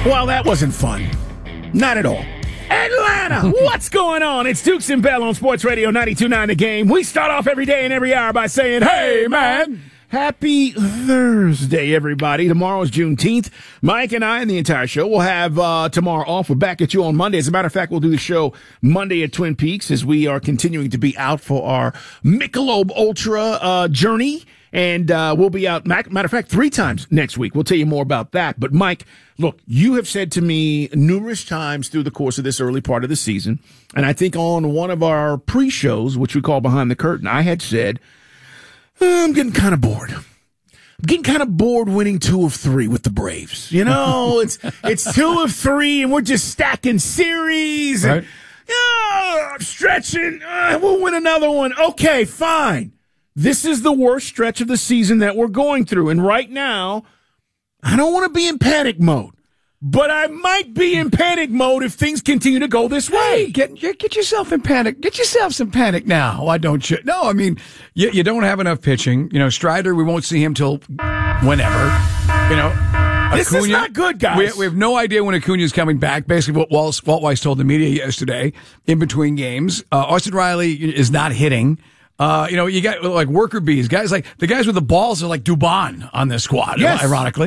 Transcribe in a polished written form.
Well, that wasn't fun. Not at all. Atlanta, what's going on? It's Dukes and Bell on Sports Radio 92.9 The Game. We start off every day and every hour by saying, hey, man, happy Thursday, everybody. Tomorrow is Juneteenth. Mike and I and the entire show will have tomorrow off. We're back at you on Monday. As a matter of fact, we'll do the show Monday at Twin Peaks as we are continuing to be out for our Michelob Ultra journey. And we'll be out, matter of fact, 3 times next week. We'll tell you more about that. But, Mike, look, you have said to me numerous times through the course of this early part of the season, and I think on one of our pre-shows, which we call Behind the Curtain, I had said, I'm getting kind of bored. I'm getting kind of bored winning 2 of 3 with the Braves. You know, it's 2 of 3, and we're just stacking series. And, right. Stretching. We'll win another one. Okay, fine. This is the worst stretch of the season that we're going through. And right now, I don't want to be in panic mode, but I might be in panic mode if things continue to go this way. Get yourself in panic. Get yourself some panic now. Why don't you? No, I mean, you don't have enough pitching. You know, Strider, we won't see him till whenever. You know, this is not good, guys. We have no idea when Acuna's coming back. Basically, what Walt Weiss told the media yesterday in between games. Austin Riley is not hitting. You know, you got like worker bees, guys like the guys with the balls are like Dubon on this squad, yes. Ironically.